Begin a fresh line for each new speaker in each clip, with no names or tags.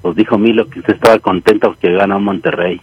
pues dijo Milo que usted estaba contenta porque ganó Monterrey.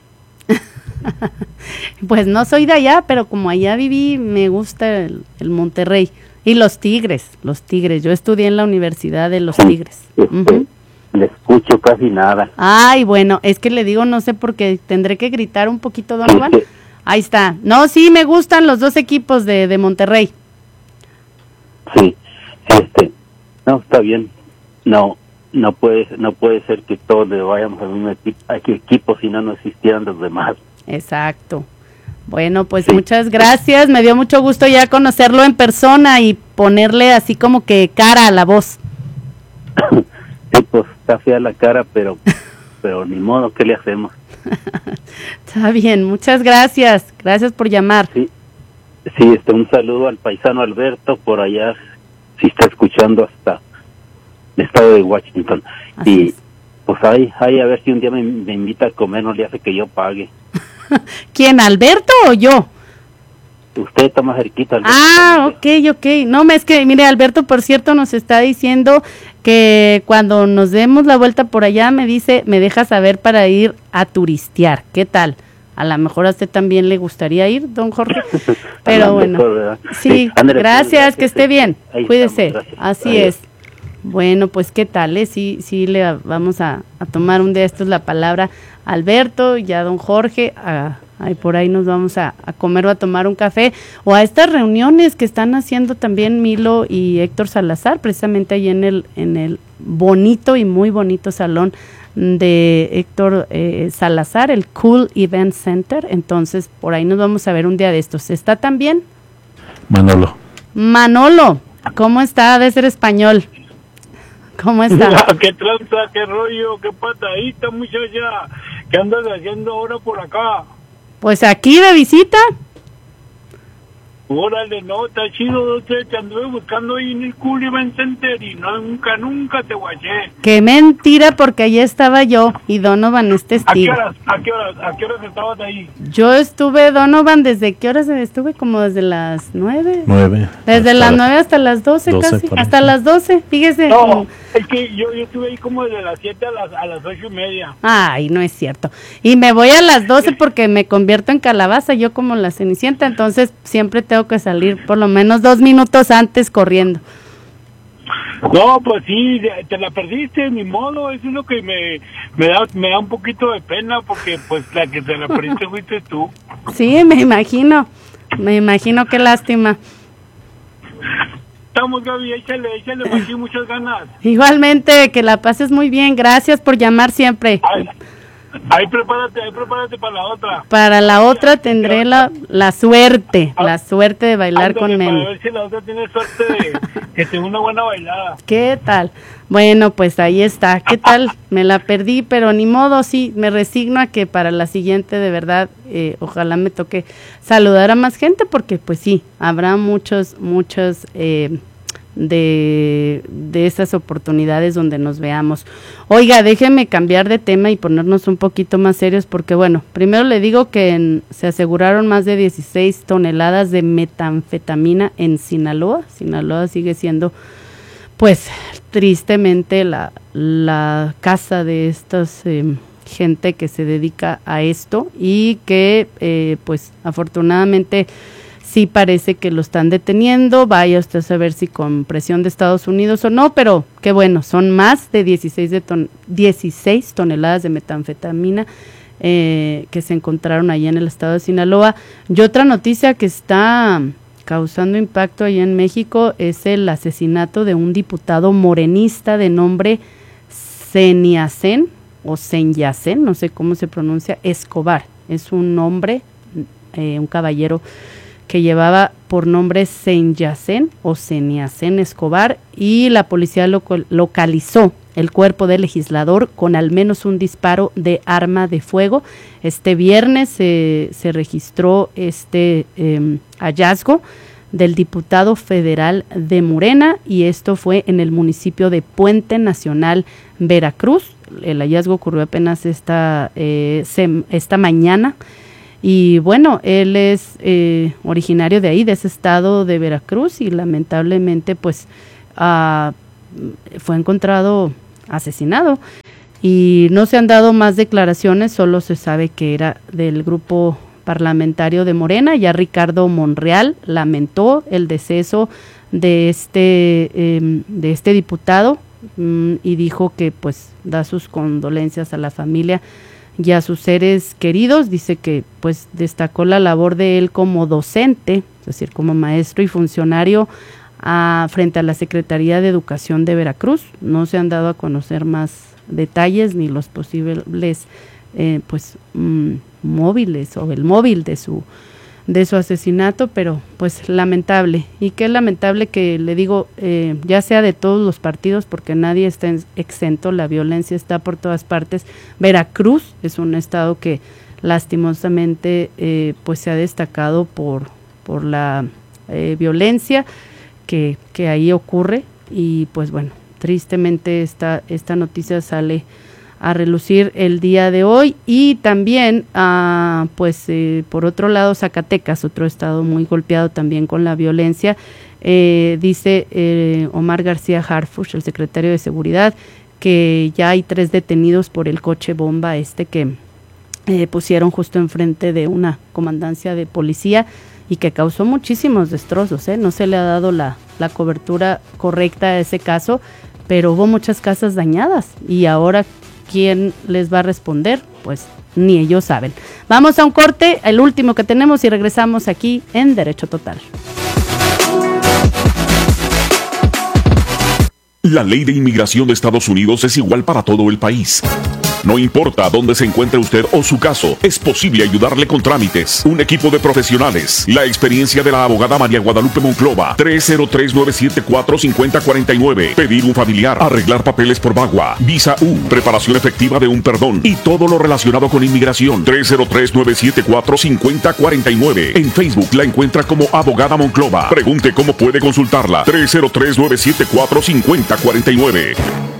Pues no soy de allá, pero como allá viví, me gusta el Monterrey. Y los Tigres. Yo estudié en la Universidad de los Tigres.
Le escucho casi nada.
Ay, bueno, es que le digo, no sé por qué, tendré que gritar un poquito, Donovan. Ahí está. No, sí, me gustan los dos equipos de Monterrey.
Sí, no, está bien. No puede ser que todos le vayamos al mismo equipo, si no existieran los demás.
Exacto. Bueno, pues muchas gracias, me dio mucho gusto ya conocerlo en persona y ponerle así como que cara a la voz.
Sí, pues está fea la cara, pero ni modo, ¿qué le hacemos?
Está bien, muchas gracias por llamar.
Sí, un saludo al paisano Alberto por allá, si está escuchando hasta el estado de Washington.
Así
y
es.
Pues ahí a ver si un día me invita a comer, no le hace que yo pague.
¿Quién, Alberto o yo?
Usted está más cerquita.
Ok. No, es que, mire, Alberto, por cierto, nos está diciendo que cuando nos demos la vuelta por allá, me dice, me deja saber para ir a turistear. ¿Qué tal? A lo mejor a usted también le gustaría ir, don Jorge. Pero bueno, sí,
ándale,
gracias, que esté bien. Cuídese,
estamos,
así
Adiós.
es. Bueno, pues qué tal, sí le vamos a tomar un día de estos la palabra a Alberto y a don Jorge, ahí por ahí nos vamos a comer o a tomar un café, o a estas reuniones que están haciendo también Milo y Héctor Salazar, precisamente ahí en el bonito y muy bonito salón de Héctor Salazar, el Cool Event Center. Entonces por ahí nos vamos a ver un día de estos. ¿Está también? Manolo, ¿cómo está? Debe ser español. ¿Cómo está?
¿Qué tranza, qué rollo, qué patadita, muchacha? ¿Qué andas haciendo ahora por acá?
Pues aquí de visita.
Órale, no, está chido, te anduve buscando ahí en el Cool Event Center y nunca te guaché.
Qué mentira, porque allí estaba yo y Donovan es testigo.
¿A qué horas estabas ahí?
Yo estuve, Donovan, ¿desde qué horas estuve? Como desde las 9. Desde las 9 hasta las 12 casi, hasta las 12, fíjese.
No, es que yo estuve ahí como desde las 7 a las 8:30.
Ay, no es cierto. Y me voy a las 12 porque me convierto en calabaza, yo como la Cenicienta, entonces siempre tengo que salir por lo menos 2 minutos antes corriendo.
No, pues sí, te la perdiste, ni modo, eso es lo que me da un poquito de pena, porque pues la que te la perdiste fuiste tú.
Sí, me imagino, qué lástima.
Estamos, Gaby, échale, aquí muchas ganas.
Igualmente, que la pases muy bien, gracias por llamar siempre.
Ahí prepárate para la otra.
Para la otra tendré la suerte de bailar con Meni.
Para ver si la otra tiene suerte de que tenga una buena bailada.
¿Qué tal? Bueno, pues ahí está. ¿Qué tal? Me la perdí, pero ni modo, sí, me resigno a que para la siguiente, de verdad, ojalá me toque saludar a más gente, porque pues sí, habrá muchos de esas oportunidades donde nos veamos. Oiga, déjeme cambiar de tema y ponernos un poquito más serios, porque bueno, primero le digo que se aseguraron más de 16 toneladas de metanfetamina en Sinaloa. Sinaloa sigue siendo, pues, tristemente la casa de estas gente que se dedica a esto y que, pues, afortunadamente sí parece que lo están deteniendo. Vaya usted a saber si con presión de Estados Unidos o no, pero qué bueno, son más de 16 toneladas de metanfetamina que se encontraron allá en el estado de Sinaloa. Y otra noticia que está causando impacto allá en México es el asesinato de un diputado morenista de nombre Senyacen, no sé cómo se pronuncia, Escobar. Es un hombre, un caballero que llevaba por nombre Senyacen Escobar, y la policía localizó el cuerpo del legislador con al menos un disparo de arma de fuego. Este viernes se registró este hallazgo del diputado federal de Morena, y esto fue en el municipio de Puente Nacional, Veracruz. El hallazgo ocurrió apenas esta mañana. Y bueno, él es originario de ahí, de ese estado de Veracruz, y lamentablemente pues fue encontrado asesinado. y no se han dado más declaraciones, solo se sabe que era del grupo parlamentario de Morena. Ya Ricardo Monreal lamentó el deceso de este diputado y dijo que pues da sus condolencias a la familia y a sus seres queridos. Dice que pues destacó la labor de él como docente, es decir, como maestro y funcionario frente a la Secretaría de Educación de Veracruz. No se han dado a conocer más detalles ni los posibles móviles o el móvil de su asesinato, pero pues lamentable. Y qué lamentable que, le digo, ya sea de todos los partidos, porque nadie está exento, la violencia está por todas partes. Veracruz es un estado que lastimosamente pues se ha destacado por la violencia que ahí ocurre, y pues bueno, tristemente esta noticia sale a relucir el día de hoy. Y también por otro lado, Zacatecas, otro estado muy golpeado también con la violencia. Dice Omar García Harfuch, el secretario de Seguridad, que ya hay 3 detenidos por el coche bomba que pusieron justo enfrente de una comandancia de policía y que causó muchísimos destrozos. No se le ha dado la cobertura correcta a ese caso, pero hubo muchas casas dañadas, y ahora ¿quién les va a responder? Pues ni ellos saben. Vamos a un corte, el último que tenemos, y regresamos aquí en Derecho Total.
La ley de inmigración de Estados Unidos es igual para todo el país. No importa dónde se encuentre usted o su caso, es posible ayudarle con trámites. Un equipo de profesionales. La experiencia de la abogada María Guadalupe Monclova. 303-974-5049. Pedir un familiar. Arreglar papeles por VAWA. Visa U. Preparación efectiva de un perdón. Y todo lo relacionado con inmigración. 303-974-5049. En Facebook la encuentra como Abogada Monclova. Pregunte cómo puede consultarla. 303-974-5049.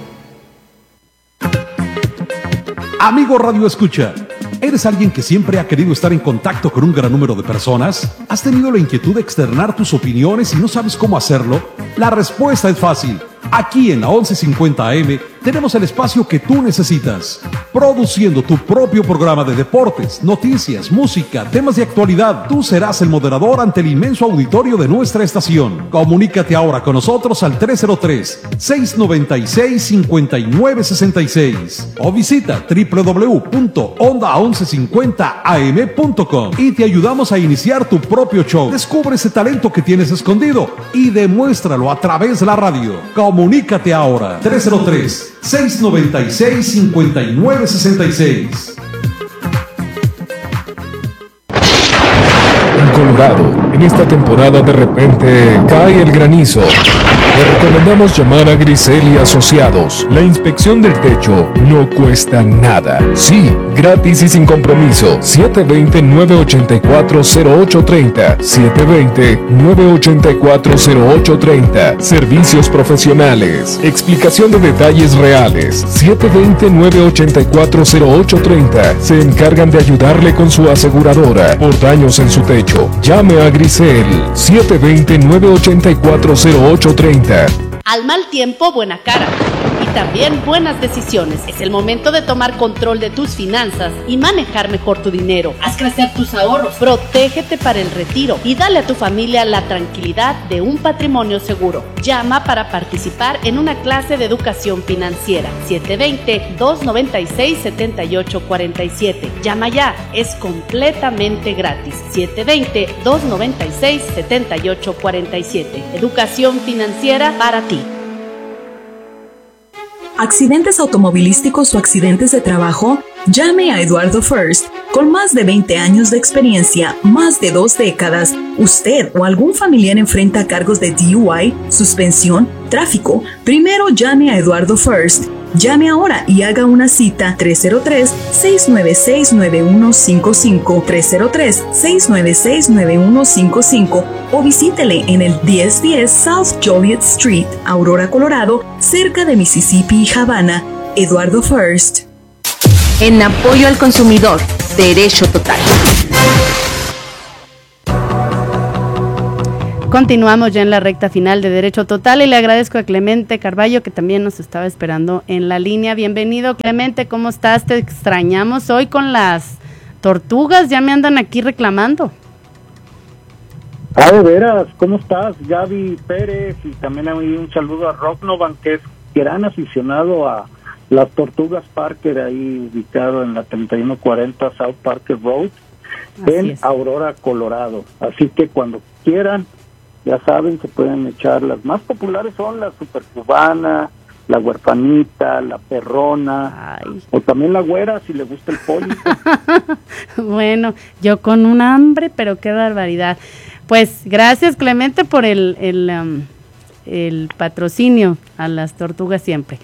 Amigo Radio Escucha, ¿eres alguien que siempre ha querido estar en contacto con un gran número de personas? ¿Has tenido la inquietud de externar tus opiniones y no sabes cómo hacerlo? La respuesta es fácil. Aquí en la 1150 AM tenemos el espacio que tú necesitas, produciendo tu propio programa de deportes, noticias, música, temas de actualidad. Tú serás el moderador ante el inmenso auditorio de nuestra estación. Comunícate ahora con nosotros al 303-696-5966 o visita www.onda1150am.com y te ayudamos a iniciar tu propio show. Descubre ese talento que tienes escondido y demuéstralo a través de la radio. Comunícate ahora, 303-696-5966.
En Colorado, en esta temporada de repente cae el granizo. Le recomendamos llamar a Grisel y Asociados. La inspección del techo no cuesta nada. Sí, gratis y sin compromiso. 720-984-0830. 720-984-0830. Servicios profesionales. Explicación de detalles reales. 720-984-0830. Se encargan de ayudarle con su aseguradora por daños en su techo. Llame a Grisel. 720-984-0830.
Al mal tiempo, buena cara. Y también buenas decisiones. Es el momento de tomar control de tus finanzas y manejar mejor tu dinero. Haz crecer tus ahorros, protégete para el retiro y dale a tu familia la tranquilidad de un patrimonio seguro. Llama para participar en una clase de educación financiera. 720-296-7847. Llama ya, es completamente gratis. 720-296-7847. Educación financiera para ti.
¿Accidentes automovilísticos o accidentes de trabajo? Llame a Eduardo First. Con más de 20 años de experiencia, más de 2 décadas, usted o algún familiar enfrenta cargos de DUI, suspensión, tráfico. Primero llame a Eduardo First. Llame ahora y haga una cita 303-696-9155, 303-696-9155 o visítele en el 1010 South Joliet Street, Aurora, Colorado, cerca de Mississippi y Havana. Eduardo First.
En apoyo al consumidor, Derecho Total.
Continuamos ya en la recta final de Derecho Total y le agradezco a Clemente Carballo que también nos estaba esperando en la línea. Bienvenido, Clemente, ¿cómo estás? Te extrañamos hoy con las tortugas, ya me andan aquí reclamando.
De veras, ¿cómo estás? Gaby Pérez, y también un saludo a Rocknovan, que es gran aficionado a las Tortugas Parker, ahí ubicado en la 3140 South Parker Road, en Aurora, Colorado. Así que cuando quieran, ya saben, se pueden echar. Las más populares son la Super Cubana, la Huerfanita, la Perrona, o también la Güera, si le gusta el pollo.
Bueno, yo con un hambre, pero qué barbaridad. Pues gracias, Clemente, por el patrocinio a las tortugas siempre.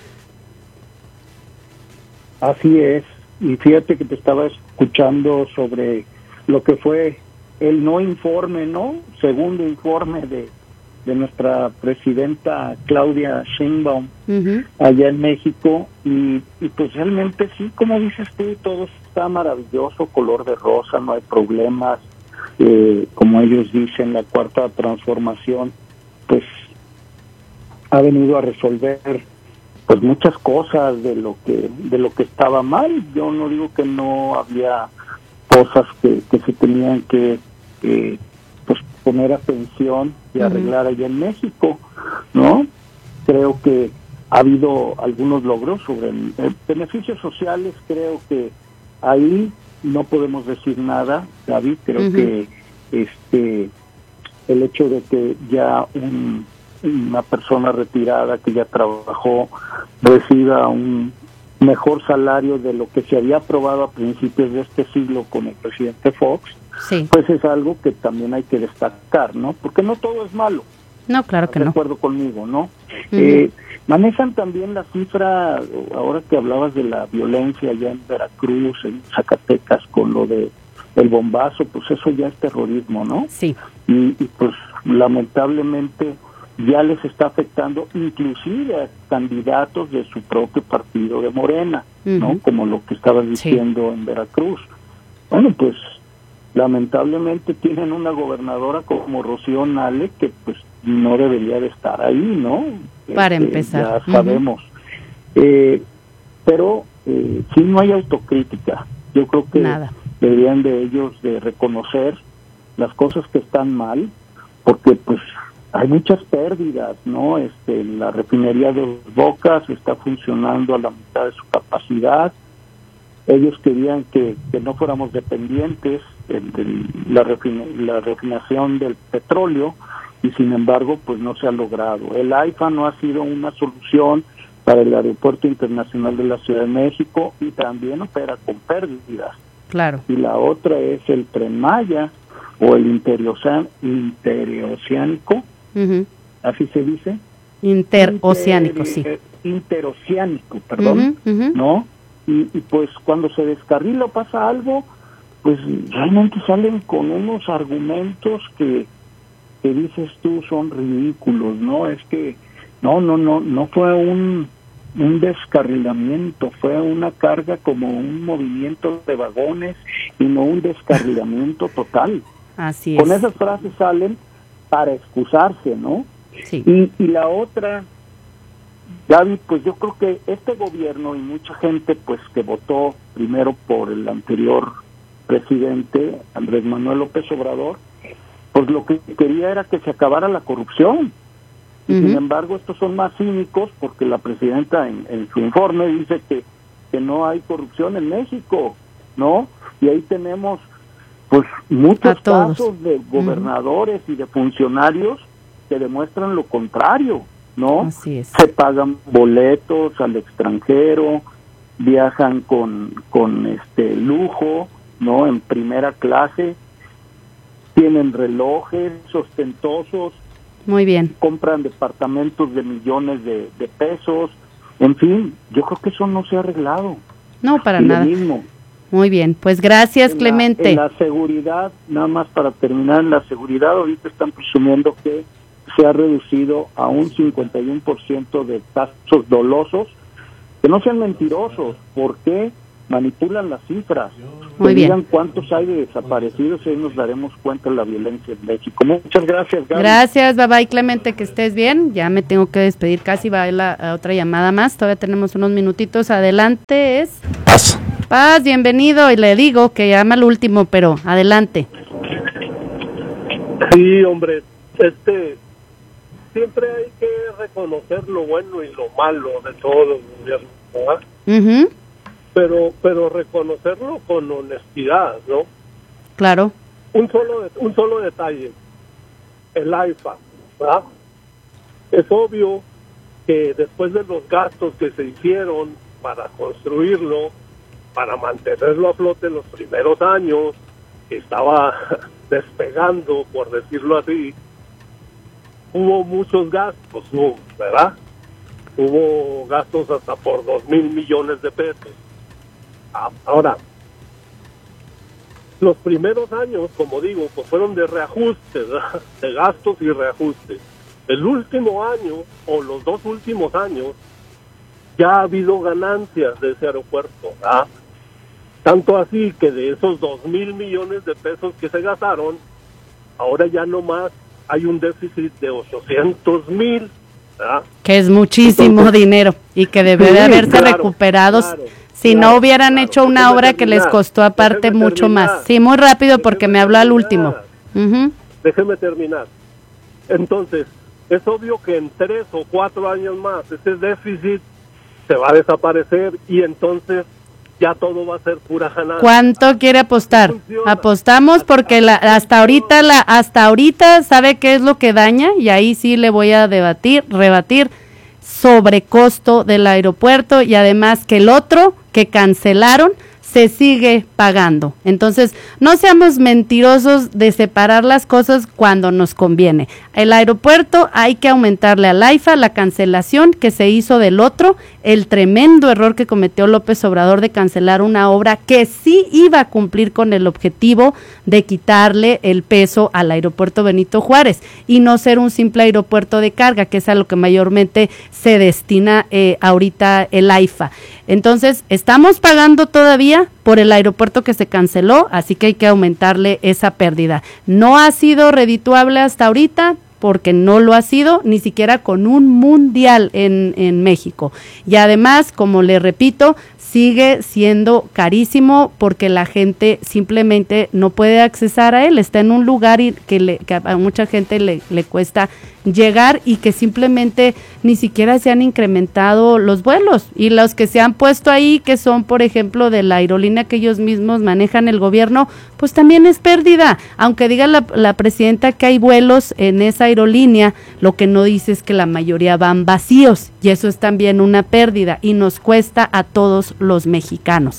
Así es, y fíjate que te estaba escuchando sobre lo que fue el no informe, ¿no? Segundo informe de nuestra presidenta Claudia Sheinbaum allá en México, y pues realmente sí, como dices tú, todo está maravilloso, color de rosa, no hay problemas, como ellos dicen, la cuarta transformación pues ha venido a resolver pues muchas cosas de lo que estaba mal. Yo no digo que no había cosas que se tenían que pues poner atención y arreglar allá en México, ¿no? Creo que ha habido algunos logros sobre beneficios sociales. Creo que ahí no podemos decir nada, David. Creo que el hecho de que ya una persona retirada que ya trabajó reciba un mejor salario de lo que se había aprobado a principios de este siglo con el presidente Fox, pues es algo que también hay que destacar, ¿no? Porque no todo es malo.
No, claro que no.
De acuerdo conmigo, ¿no? Manejan también la cifra, ahora que hablabas de la violencia allá en Veracruz, en Zacatecas, con lo de el bombazo, pues eso ya es terrorismo, ¿no?
Sí.
Y pues lamentablemente ya les está afectando inclusive a candidatos de su propio partido de Morena, ¿no? Como lo que estabas diciendo en Veracruz. Bueno, pues lamentablemente tienen una gobernadora como Rocío Nale que pues no debería de estar ahí, ¿no?
Para empezar.
Ya sabemos. Pero sí, no hay autocrítica. Yo creo que deberían de ellos de reconocer las cosas que están mal, porque pues hay muchas pérdidas, ¿no? La refinería de Dos Bocas está funcionando a la mitad de su capacidad. Ellos querían que no fuéramos dependientes de la refinación del petróleo, y sin embargo pues no se ha logrado. El AIFA no ha sido una solución para el Aeropuerto Internacional de la Ciudad de México, y también opera con pérdidas.
Claro.
Y la otra es el Tren Maya, o el interoceánico, así se dice.
Interoceánico, sí.
Interoceánico, perdón, ¿no? Y pues cuando se descarrila o pasa algo, pues realmente salen con unos argumentos que dices tú son ridículos, ¿no? Es que no fue un descarrilamiento, fue una carga como un movimiento de vagones y no un descarrilamiento total.
Así es.
Con esas frases salen para excusarse, ¿no?
Sí.
Y la otra, Gaby, pues yo creo que este gobierno y mucha gente pues que votó primero por el anterior presidente, Andrés Manuel López Obrador, pues lo que quería era que se acabara la corrupción. Y sin embargo estos son más cínicos, porque la presidenta en su informe dice que no hay corrupción en México, ¿no? Y ahí tenemos pues muchos casos de gobernadores y de funcionarios que demuestran lo contrario, ¿no?
Así es.
Se pagan boletos al extranjero, viajan con lujo, ¿no? En primera clase, tienen relojes ostentosos.
Muy bien.
Compran departamentos de millones de pesos. En fin, yo creo que eso no se ha arreglado.
No, para
y
nada.
Lo mismo.
Muy bien, pues gracias, Clemente.
En la seguridad, nada más para terminar, en la seguridad ahorita están presumiendo que se ha reducido a un 51% de casos dolosos. Que no sean mentirosos. ¿Por qué? manipulan las cifras.
Muy bien.
Digan cuántos hay de desaparecidos y ahí nos daremos cuenta de la violencia en México. Muchas gracias, Gaby.
Gracias, bye bye, Clemente, que estés bien. Ya me tengo que despedir, casi va a otra llamada más. Todavía tenemos unos minutitos. Adelante, es Paz, bienvenido. Y le digo que llama al último, pero adelante.
Sí, hombre, siempre hay que reconocer lo bueno y lo malo de todos los gobiernos, ¿verdad?
Uh-huh.
Pero reconocerlo con honestidad, ¿no?
Claro.
Un solo detalle, el AIFA, ¿verdad? Es obvio que después de los gastos que se hicieron para construirlo, para mantenerlo a flote los primeros años, que estaba despegando, por decirlo así, hubo muchos gastos, ¿verdad? Hubo gastos hasta por 2,000 millones de pesos. Ahora, los primeros años, como digo, pues fueron de reajustes, ¿verdad? De gastos y reajustes. El último año, o los 2 últimos años, ya ha habido ganancias de ese aeropuerto, ¿verdad? Tanto así que de esos 2,000 millones de pesos que se gastaron, ahora ya nomás hay un déficit de 800,000, ¿verdad? Que
es muchísimo dinero y que debe de haberse recuperado si no hubieran hecho una obra que les costó aparte mucho más. Sí, muy rápido porque me habló al último. Uh-huh.
Déjeme terminar. Entonces, es obvio que en 3 o 4 años más ese déficit se va a desaparecer y entonces ya todo va a ser pura ganancia.
¿Cuánto quiere apostar? Apostamos porque hasta ahorita sabe qué es lo que daña y ahí sí le voy a rebatir sobrecosto del aeropuerto y además que el otro que cancelaron se sigue pagando. Entonces, no seamos mentirosos de separar las cosas cuando nos conviene. El aeropuerto hay que aumentarle al AIFA la cancelación que se hizo del otro, el tremendo error que cometió López Obrador de cancelar una obra que sí iba a cumplir con el objetivo de quitarle el peso al aeropuerto Benito Juárez y no ser un simple aeropuerto de carga, que es a lo que mayormente se destina ahorita el AIFA. Entonces, estamos pagando todavía por el aeropuerto que se canceló, así que hay que aumentarle esa pérdida. No ha sido redituable hasta ahorita, porque no lo ha sido, ni siquiera con un mundial en México. Y además, como le repito, sigue siendo carísimo porque la gente simplemente no puede accesar a él, está en un lugar que a mucha gente le cuesta llegar y que simplemente ni siquiera se han incrementado los vuelos y los que se han puesto ahí, que son por ejemplo de la aerolínea que ellos mismos manejan el gobierno, pues también es pérdida, aunque diga la presidenta que hay vuelos en esa aerolínea, lo que no dice es que la mayoría van vacíos y eso es también una pérdida y nos cuesta a todos los mexicanos.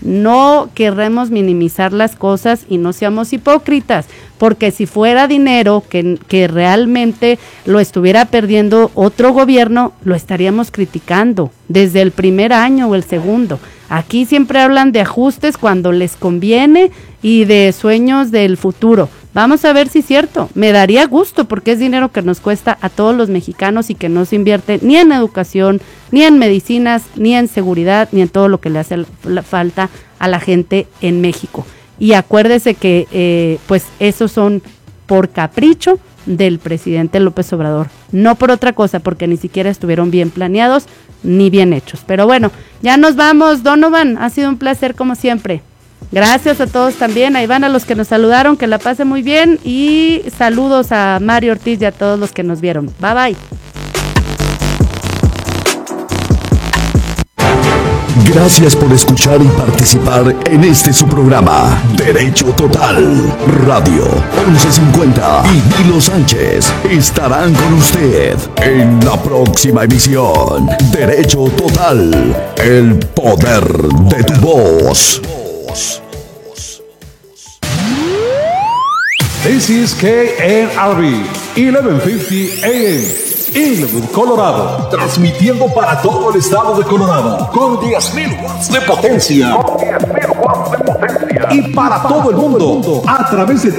No querremos minimizar las cosas y no seamos hipócritas, porque si fuera dinero que realmente lo estuviera perdiendo otro gobierno, lo estaríamos criticando desde el primer año o el segundo. Aquí siempre hablan de ajustes cuando les conviene y de sueños del futuro. Vamos a ver si es cierto. Me daría gusto porque es dinero que nos cuesta a todos los mexicanos y que no se invierte ni en educación, ni en medicinas, ni en seguridad, ni en todo lo que le hace falta a la gente en México. Y acuérdese que pues esos son por capricho del presidente López Obrador, no por otra cosa, porque ni siquiera estuvieron bien planeados ni bien hechos. Pero bueno, ya nos vamos, Donovan, ha sido un placer como siempre. Gracias a todos también, ahí van a los que nos saludaron, que la pasen muy bien y saludos a Mario Ortiz y a todos los que nos vieron. Bye bye.
Gracias por escuchar y participar en este su programa, Derecho Total. Radio 1150 y Nilo Sánchez estarán con usted en la próxima emisión. Derecho Total, el poder de tu voz.
This is KNRB 1150 AM. Inglewood, Colorado, transmitiendo para todo el estado de Colorado con 10,000 watts de potencia. Y para todo el mundo, a través de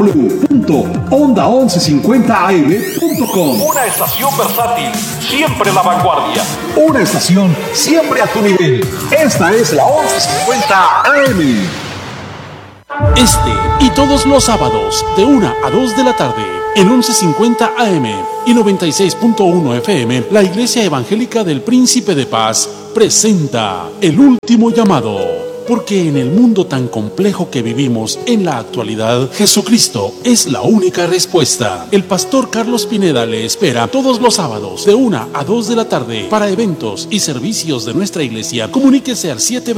www.onda1150am.com.
Una estación versátil, siempre la vanguardia.
Una estación siempre a tu nivel. Esta es la 1150 AM.
Este y todos los sábados de 1 a 2 de la tarde en 1150 AM y 96.1 FM, la Iglesia Evangélica del Príncipe de Paz presenta El Último Llamado. Porque en el mundo tan complejo que vivimos en la actualidad, Jesucristo es la única respuesta. El pastor Carlos Pineda le espera todos los sábados de 1 a 2 de la tarde para eventos y servicios de nuestra iglesia. Comuníquese al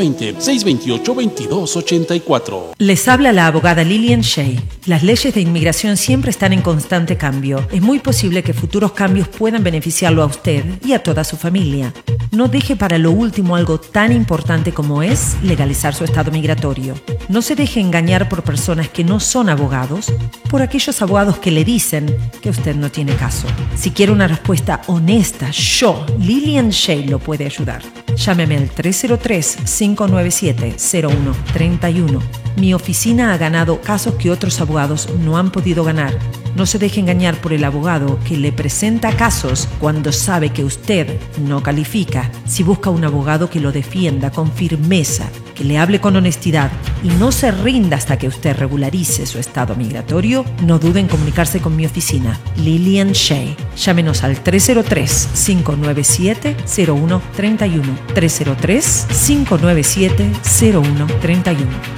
720-628-2284.
Les habla la abogada Lillian Shea. Las leyes de inmigración siempre están en constante cambio. Es muy posible que futuros cambios puedan beneficiarlo a usted y a toda su familia. No deje para lo último algo tan importante como es legalizar su estado migratorio. No se deje engañar por personas que no son abogados, por aquellos abogados que le dicen que usted no tiene caso. Si quiere una respuesta honesta, yo, Lillian Shea, lo puede ayudar. Llámeme al 303-597-0131. Mi oficina ha ganado casos que otros abogados no han podido ganar. No se deje engañar por el abogado que le presenta casos cuando sabe que usted no califica. Si busca un abogado que lo defienda con firmeza, que le hable con honestidad y no se rinda hasta que usted regularice su estado migratorio, no dude en comunicarse con mi oficina, Lillian Shea. Llámenos al 303-597-0131. 303-597-0131.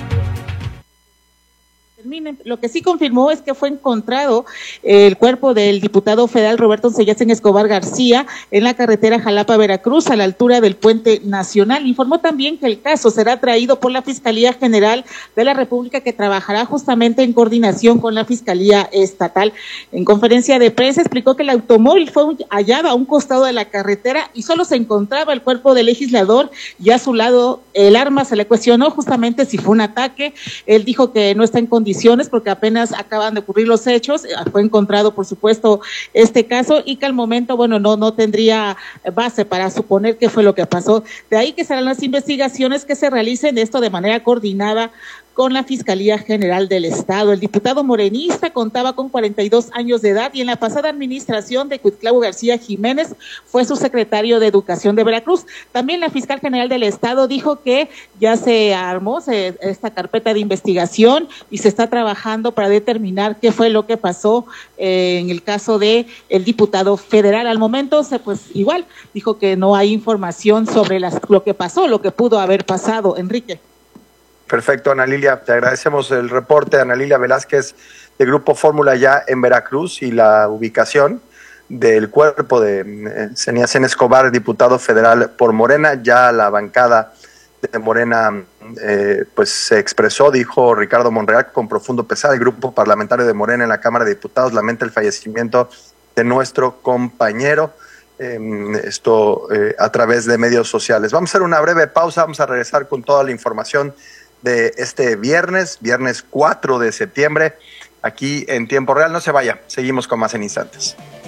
Lo que sí confirmó es que fue encontrado el cuerpo del diputado federal Roberto Sellacen Escobar García en la carretera Jalapa-Veracruz a la altura del Puente Nacional. Informó también que el caso será traído por la Fiscalía General de la República, que trabajará justamente en coordinación con la Fiscalía Estatal. En conferencia de prensa explicó que el automóvil fue hallado a un costado de la carretera y solo se encontraba el cuerpo del legislador y a su lado el arma. Se le cuestionó justamente si fue un ataque. Él dijo que no está en condiciones porque apenas acaban de ocurrir los hechos. Fue encontrado, por supuesto, este caso y que al momento, bueno, no tendría base para suponer qué fue lo que pasó. De ahí que serán las investigaciones que se realicen esto de manera coordinada con la Fiscalía General del Estado. El diputado morenista contaba con 42 años de edad y en la pasada administración de Cuitlavo García Jiménez fue su secretario de Educación de Veracruz. También la Fiscal General del Estado dijo que ya se armó esta carpeta de investigación y se está trabajando para determinar qué fue lo que pasó en el caso de el diputado federal. Al momento, pues igual, dijo que no hay información sobre lo que pasó, lo que pudo haber pasado. Enrique.
Perfecto, Ana Lilia, te agradecemos el reporte. Ana Lilia Velázquez, de Grupo Fórmula, ya en Veracruz, y la ubicación del cuerpo de Sellacen Escobar, diputado federal por Morena. Ya la bancada de Morena pues se expresó, dijo Ricardo Monreal, con profundo pesar, el grupo parlamentario de Morena en la Cámara de Diputados lamenta el fallecimiento de nuestro compañero. Esto a través de medios sociales. Vamos a hacer una breve pausa, vamos a regresar con toda la información de este viernes 4 de septiembre, aquí en Tiempo Real. No se vaya, seguimos con más en instantes.